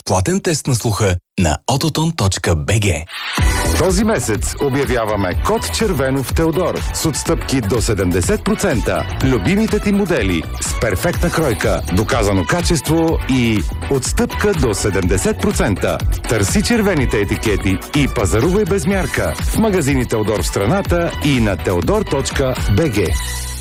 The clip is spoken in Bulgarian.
безплатен тест на слуха на autoton.bg. Този месец обявяваме код червено в Теодор с отстъпки до 70%. Любимите ти модели с перфектна кройка, доказано качество и отстъпка до 70%. Търси червените етикети и пазарувай без мярка в магазини Теодор в страната и на teodor.bg.